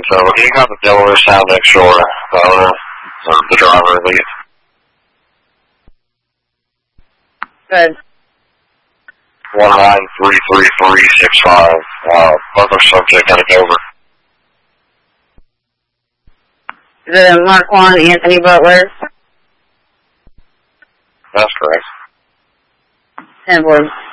So he got the Delaware Sound next shore, the owner, or the driver at least. Good. 1933365. Other subject got it over. Is it Marquand Anthony Butler? That's correct. 10-4.